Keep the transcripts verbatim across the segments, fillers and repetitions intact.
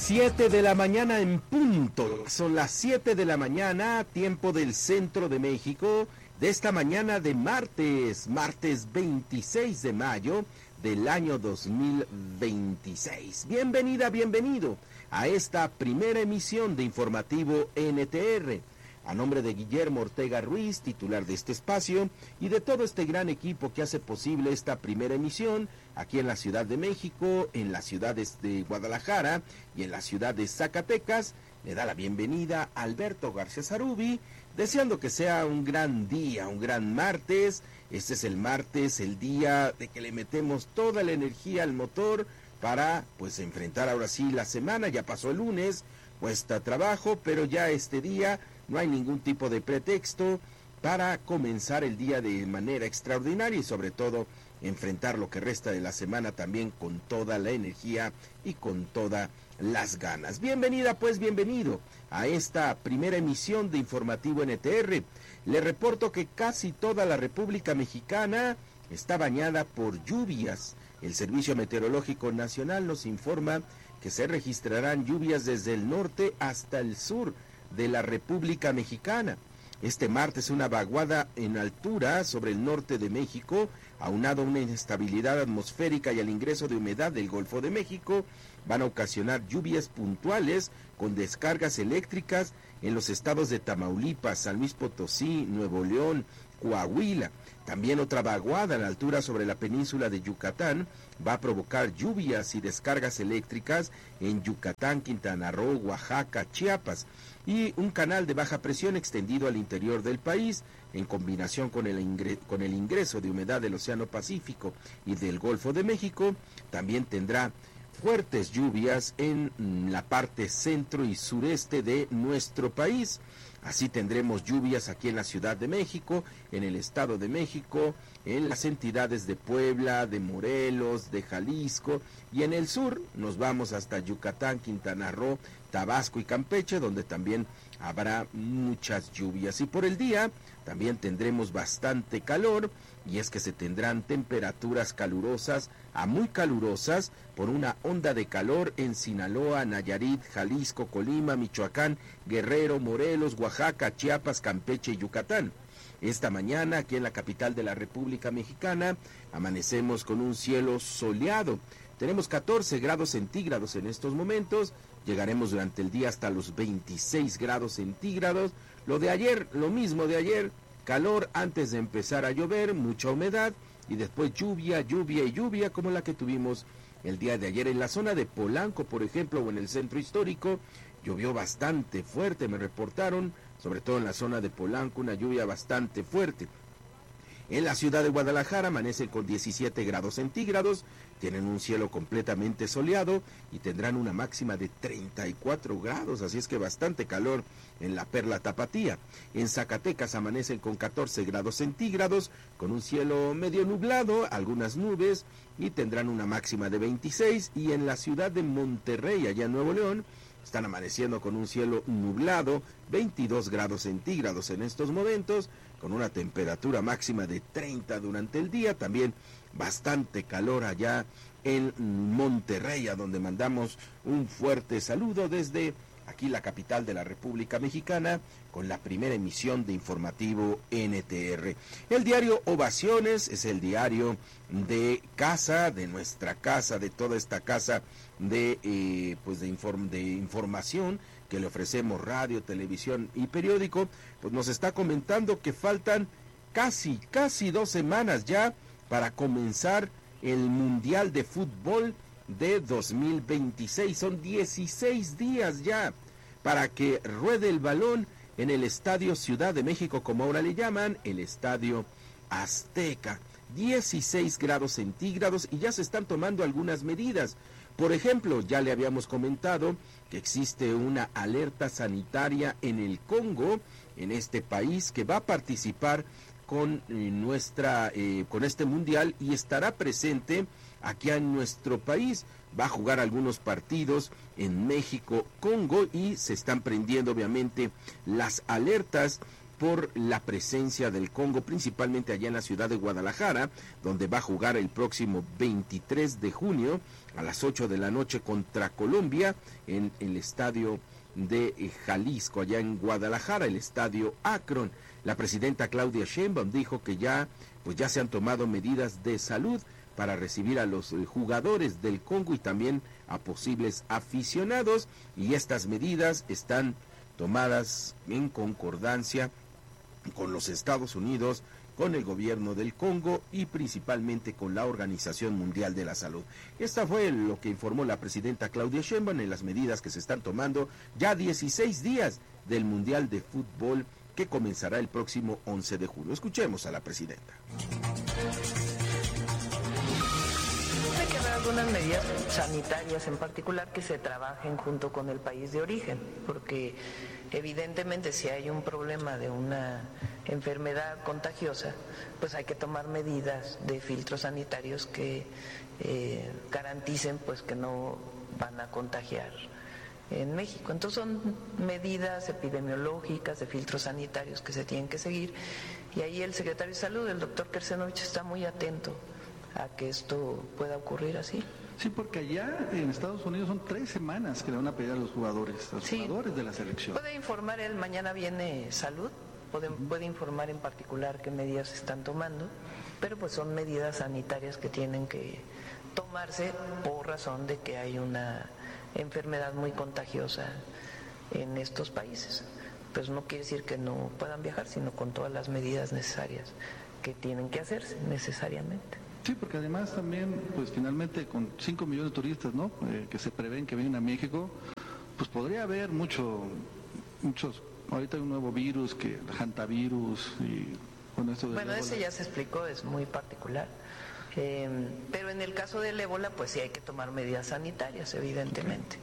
Siete de la mañana en punto. Son las siete de la mañana, tiempo del centro de México, de esta mañana de martes, martes veintiséis de mayo del año dos mil veintiséis. Bienvenida, bienvenido a esta primera emisión de Informativo N T R. A nombre de Guillermo Ortega Ruiz, titular de este espacio, y de todo este gran equipo que hace posible esta primera emisión, aquí en la Ciudad de México, en las ciudades de Guadalajara y en la ciudad de Zacatecas, le da la bienvenida a Alberto García Zarubi, deseando que sea un gran día, un gran martes. Este es el martes, el día de que le metemos toda la energía al motor para, pues, enfrentar ahora sí la semana. Ya pasó el lunes, cuesta trabajo, pero ya este día no hay ningún tipo de pretexto para comenzar el día de manera extraordinaria y sobre todo enfrentar lo que resta de la semana también con toda la energía y con todas las ganas. Bienvenida, pues bienvenido a esta primera emisión de Informativo N T R. Le reporto que casi toda la República Mexicana está bañada por lluvias. El Servicio Meteorológico Nacional nos informa que se registrarán lluvias desde el norte hasta el sur de la República Mexicana. Este martes una vaguada en altura sobre el norte de México, aunado a una inestabilidad atmosférica y al ingreso de humedad del Golfo de México, van a ocasionar lluvias puntuales con descargas eléctricas en los estados de Tamaulipas, San Luis Potosí, Nuevo León, Coahuila. También otra vaguada en la altura sobre la península de Yucatán va a provocar lluvias y descargas eléctricas en Yucatán, Quintana Roo, Oaxaca, Chiapas, y un canal de baja presión extendido al interior del país, en combinación con el, ingre- con el ingreso de humedad del Océano Pacífico y del Golfo de México, también tendrá fuertes lluvias en la parte centro y sureste de nuestro país. Así tendremos lluvias aquí en la Ciudad de México, en el Estado de México, en las entidades de Puebla, de Morelos, de Jalisco, y en el sur nos vamos hasta Yucatán, Quintana Roo, Tabasco y Campeche, donde también habrá muchas lluvias. Y por el día también tendremos bastante calor, y es que se tendrán temperaturas calurosas a muy calurosas por una onda de calor en Sinaloa, Nayarit, Jalisco, Colima, Michoacán, Guerrero, Morelos, Oaxaca, Chiapas, Campeche y Yucatán. Esta mañana, aquí en la capital de la República Mexicana, amanecemos con un cielo soleado. Tenemos catorce grados centígrados en estos momentos, llegaremos durante el día hasta los veintiséis grados centígrados. Lo de ayer, lo mismo de ayer, calor antes de empezar a llover, mucha humedad, y después lluvia, lluvia y lluvia, como la que tuvimos el día de ayer. En la zona de Polanco, por ejemplo, o en el centro histórico, llovió bastante fuerte, me reportaron, sobre todo en la zona de Polanco, una lluvia bastante fuerte. En la ciudad de Guadalajara amanece con diecisiete grados centígrados, tienen un cielo completamente soleado y tendrán una máxima de treinta y cuatro grados, así es que bastante calor en la Perla Tapatía. En Zacatecas amanecen con catorce grados centígrados, con un cielo medio nublado, algunas nubes, y tendrán una máxima de veintiséis, y en la ciudad de Monterrey, allá en Nuevo León, están amaneciendo con un cielo nublado, veintidós grados centígrados en estos momentos, con una temperatura máxima de treinta durante el día, también bastante calor allá en Monterrey, a donde mandamos un fuerte saludo desde aquí la capital de la República Mexicana, con la primera emisión de Informativo N T R. El diario Ovaciones es el diario de casa, de nuestra casa, de toda esta casa de, eh, pues de, inform- de información que le ofrecemos, radio, televisión y periódico. Pues nos está comentando que faltan casi, casi dos semanas ya para comenzar el Mundial de Fútbol de dos mil veintiséis. Son dieciséis días ya para que ruede el balón en el Estadio Ciudad de México, como ahora le llaman, el Estadio Azteca. dieciséis grados centígrados, y ya se están tomando algunas medidas. Por ejemplo, ya le habíamos comentado que existe una alerta sanitaria en el Congo, en este país que va a participar con eh, nuestra eh, con este mundial y estará presente aquí en nuestro país. Va a jugar algunos partidos en México, Congo, y se están prendiendo obviamente las alertas por la presencia del Congo, principalmente allá en la ciudad de Guadalajara, donde va a jugar el próximo veintitrés de junio a las ocho de la noche contra Colombia en el estadio de Jalisco, allá en Guadalajara, el estadio Akron. La presidenta Claudia Sheinbaum dijo que ya, pues ya se han tomado medidas de salud para recibir a los jugadores del Congo y también a posibles aficionados, y estas medidas están tomadas en concordancia con los Estados Unidos, con el gobierno del Congo y principalmente con la Organización Mundial de la Salud. Esta fue lo que informó la presidenta Claudia Sheinbaum en las medidas que se están tomando ya dieciséis días del Mundial de Fútbol que comenzará el próximo once de junio. Escuchemos a la presidenta. Hay que haber algunas medidas sanitarias en particular que se trabajen junto con el país de origen, porque evidentemente si hay un problema de una enfermedad contagiosa, pues hay que tomar medidas de filtros sanitarios que eh, garanticen pues que no van a contagiar en México. Entonces son medidas epidemiológicas, de filtros sanitarios que se tienen que seguir, y ahí el secretario de Salud, el doctor Kersenovich, está muy atento a que esto pueda ocurrir así. Sí, porque allá en Estados Unidos son tres semanas que le van a pedir a los jugadores, a los sí. jugadores de la selección. Puede informar él, mañana viene Salud, puede, puede informar en particular qué medidas se están tomando, pero pues son medidas sanitarias que tienen que tomarse por razón de que hay una enfermedad muy contagiosa en estos países. Pues no quiere decir que no puedan viajar, sino con todas las medidas necesarias que tienen que hacerse necesariamente. Sí, porque además también, pues finalmente con cinco millones de turistas, ¿no? Eh, que se prevén que vienen a México, pues podría haber mucho, muchos, ahorita hay un nuevo virus, que el hantavirus y bueno, esto de Bueno, ébola. Ese ya se explicó, es muy particular. Eh, pero en el caso del ébola, pues sí hay que tomar medidas sanitarias, evidentemente.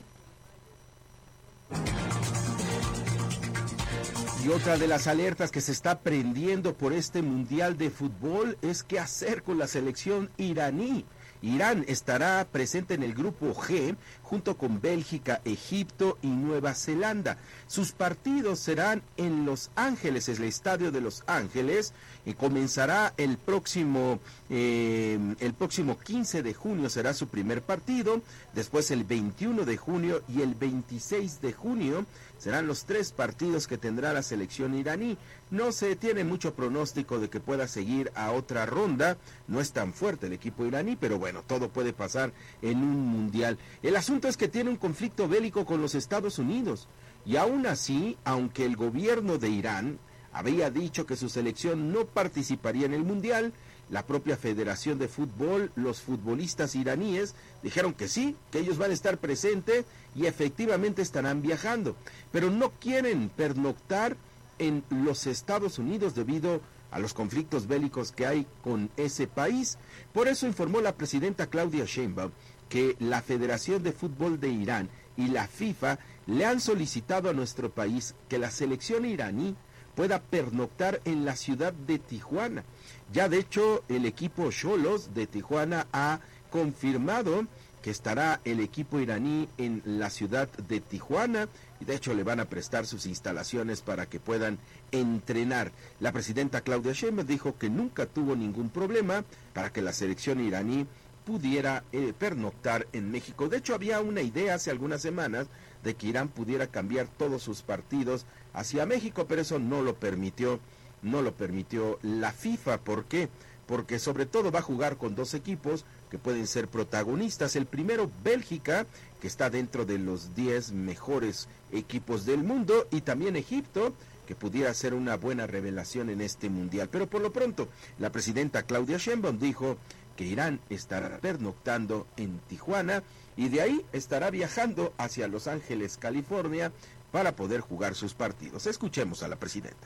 Y otra de las alertas que se está prendiendo por este Mundial de Fútbol es qué hacer con la selección iraní. Irán estará presente en el grupo G junto con Bélgica, Egipto y Nueva Zelanda. Sus partidos serán en Los Ángeles, es el estadio de Los Ángeles, y comenzará el próximo eh, el próximo quince de junio será su primer partido, después el veintiuno de junio y el veintiséis de junio serán los tres partidos que tendrá la selección iraní. No se tiene mucho pronóstico de que pueda seguir a otra ronda, no es tan fuerte el equipo iraní, pero bueno, todo puede pasar en un mundial. El asunto es que tiene un conflicto bélico con los Estados Unidos, y aún así, aunque el gobierno de Irán había dicho que su selección no participaría en el mundial, la propia Federación de Fútbol, los futbolistas iraníes, dijeron que sí, que ellos van a estar presentes y efectivamente estarán viajando, pero no quieren pernoctar en los Estados Unidos debido a los conflictos bélicos que hay con ese país. Por eso informó la presidenta Claudia Sheinbaum que la Federación de Fútbol de Irán y la FIFA le han solicitado a nuestro país que la selección iraní pueda pernoctar en la ciudad de Tijuana. Ya de hecho el equipo Xolos de Tijuana ha confirmado que estará el equipo iraní en la ciudad de Tijuana y de hecho le van a prestar sus instalaciones para que puedan entrenar. La presidenta Claudia Sheinbaum dijo que nunca tuvo ningún problema para que la selección iraní pudiera eh, pernoctar en México. De hecho había una idea hace algunas semanas de que Irán pudiera cambiar todos sus partidos hacia México, pero eso no lo permitió, no lo permitió la FIFA. ¿Por qué? Porque sobre todo va a jugar con dos equipos que pueden ser protagonistas. El primero, Bélgica, que está dentro de los diez mejores equipos del mundo, y también Egipto, que pudiera ser una buena revelación en este mundial. Pero por lo pronto, la presidenta Claudia Sheinbaum dijo que Irán estará pernoctando en Tijuana y de ahí estará viajando hacia Los Ángeles, California, para poder jugar sus partidos. Escuchemos a la presidenta.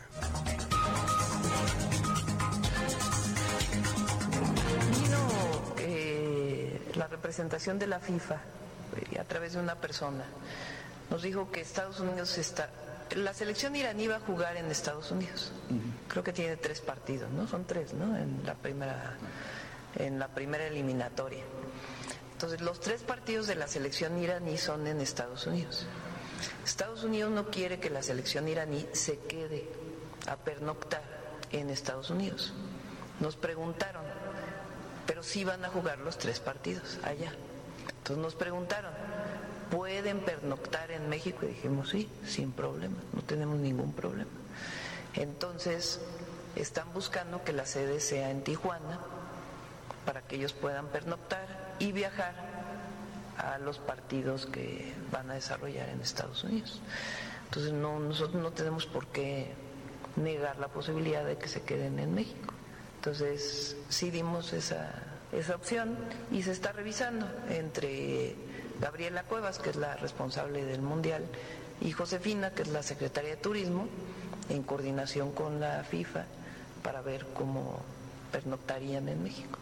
Vino eh, la representación de la FIFA eh, a través de una persona. Nos dijo que Estados Unidos está... La selección iraní va a jugar en Estados Unidos. Uh-huh. Creo que tiene tres partidos, ¿no? Son tres, ¿no? En la primera, en la primera eliminatoria. Entonces, los tres partidos de la selección iraní son en Estados Unidos. Estados Unidos no quiere que la selección iraní se quede a pernoctar en Estados Unidos. Nos preguntaron, pero sí van a jugar los tres partidos allá. Entonces nos preguntaron, ¿pueden pernoctar en México? Y dijimos, sí, sin problema, no tenemos ningún problema. Entonces, están buscando que la sede sea en Tijuana para que ellos puedan pernoctar y viajar a los partidos que van a desarrollar en Estados Unidos. Entonces, no, nosotros no tenemos por qué negar la posibilidad de que se queden en México. Entonces, sí dimos esa, esa opción y se está revisando entre Gabriela Cuevas, que es la responsable del Mundial, y Josefina, que es la secretaria de Turismo, en coordinación con la FIFA, para ver cómo pernoctarían en México.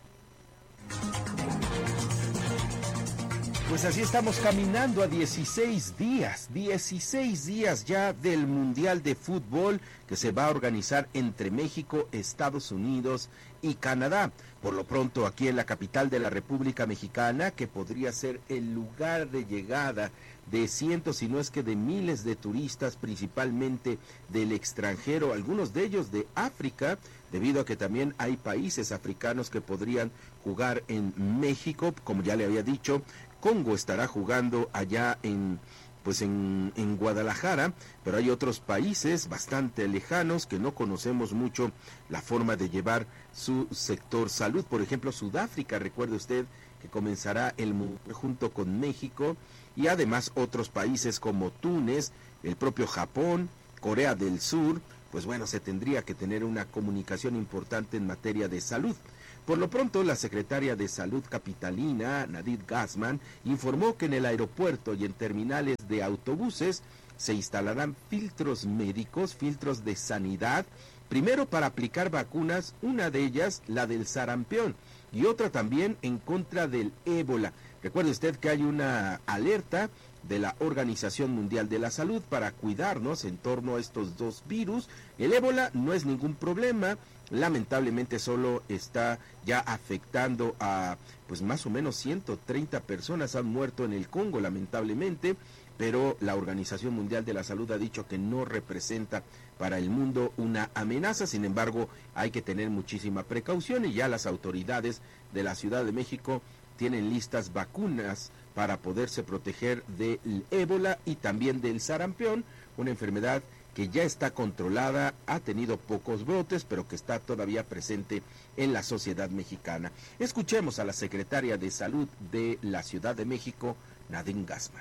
Pues así estamos caminando a dieciséis días, dieciséis días ya del Mundial de Fútbol que se va a organizar entre México, Estados Unidos y Canadá. Por lo pronto aquí en la capital de la República Mexicana, que podría ser el lugar de llegada de cientos, si no es que de miles de turistas, principalmente del extranjero, algunos de ellos de África, debido a que también hay países africanos que podrían jugar en México, como ya le había dicho. Congo estará jugando allá en pues en, en Guadalajara, pero hay otros países bastante lejanos que no conocemos mucho la forma de llevar su sector salud. Por ejemplo, Sudáfrica, recuerde usted que comenzará el mundial junto con México, y además otros países como Túnez, el propio Japón, Corea del Sur. Pues bueno, se tendría que tener una comunicación importante en materia de salud. Por lo pronto, la secretaria de Salud capitalina, Nadine Gassmann, informó que en el aeropuerto y en terminales de autobuses se instalarán filtros médicos, filtros de sanidad, primero para aplicar vacunas, una de ellas la del sarampión y otra también en contra del ébola. Recuerde usted que hay una alerta de la Organización Mundial de la Salud para cuidarnos en torno a estos dos virus. El ébola no es ningún problema, lamentablemente solo está ya afectando a pues más o menos ciento treinta personas han muerto en el Congo, lamentablemente, pero la Organización Mundial de la Salud ha dicho que no representa para el mundo una amenaza. Sin embargo, hay que tener muchísima precaución y ya las autoridades de la Ciudad de México tienen listas vacunas para poderse proteger del ébola y también del sarampión, una enfermedad que ya está controlada, ha tenido pocos brotes, pero que está todavía presente en la sociedad mexicana. Escuchemos a la secretaria de Salud de la Ciudad de México, Nadine Gassmann.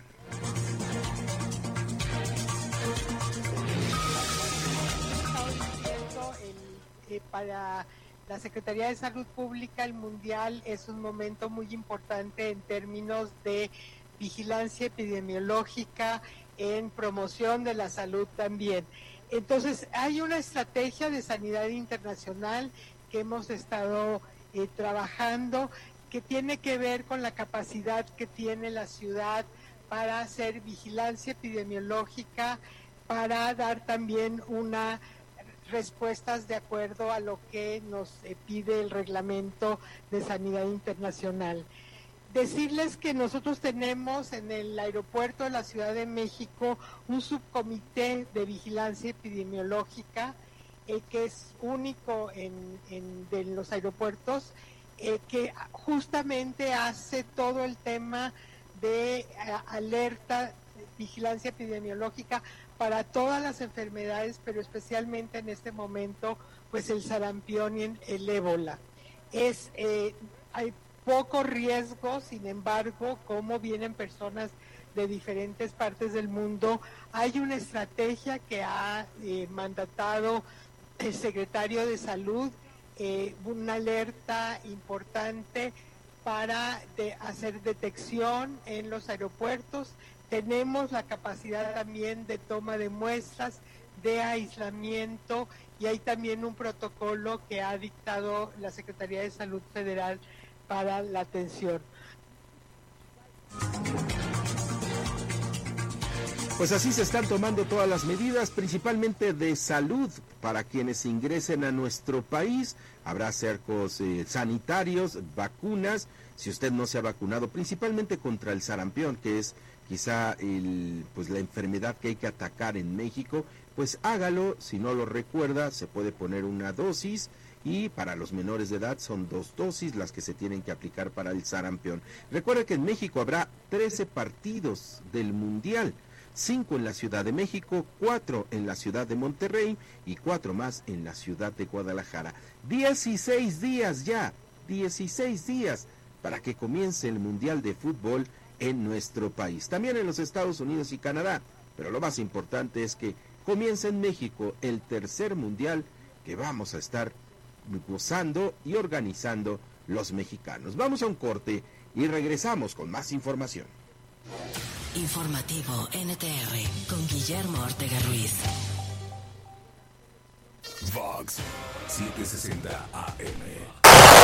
El, eh, para la Secretaría de Salud Pública, el Mundial es un momento muy importante en términos de vigilancia epidemiológica, en promoción de la salud también. Entonces, hay una estrategia de sanidad internacional que hemos estado eh, trabajando, que tiene que ver con la capacidad que tiene la ciudad para hacer vigilancia epidemiológica, para dar también una respuestas de acuerdo a lo que nos eh, pide el reglamento de sanidad internacional. Decirles que nosotros tenemos en el aeropuerto de la Ciudad de México un subcomité de vigilancia epidemiológica eh, que es único en, en de los aeropuertos, eh, que justamente hace todo el tema de eh, alerta, vigilancia epidemiológica para todas las enfermedades, pero especialmente en este momento, pues el sarampión y el ébola. Es, eh, hay poco riesgo, sin embargo, como vienen personas de diferentes partes del mundo, hay una estrategia que ha eh, mandatado el secretario de Salud, eh, una alerta importante para de hacer detección en los aeropuertos. Tenemos la capacidad también de toma de muestras, de aislamiento, y hay también un protocolo que ha dictado la Secretaría de Salud Federal para la atención. Pues así se están tomando todas las medidas, principalmente de salud, para quienes ingresen a nuestro país. Habrá cercos eh, sanitarios, vacunas, si usted no se ha vacunado, principalmente contra el sarampión, que es quizá el, pues la enfermedad que hay que atacar en México, pues hágalo. Si no lo recuerda, se puede poner una dosis, y para los menores de edad son dos dosis las que se tienen que aplicar para el sarampión. Recuerda que en México habrá trece partidos del Mundial, cinco en la Ciudad de México, cuatro en la Ciudad de Monterrey y cuatro más en la Ciudad de Guadalajara. dieciséis días ya, dieciséis días para que comience el Mundial de Fútbol en nuestro país. También en los Estados Unidos y Canadá, pero lo más importante es que comienza en México el tercer Mundial que vamos a estar gozando y organizando los mexicanos. Vamos a un corte y regresamos con más información. Informativo N T R con Guillermo Ortega Ruiz. Vox setecientos sesenta A M.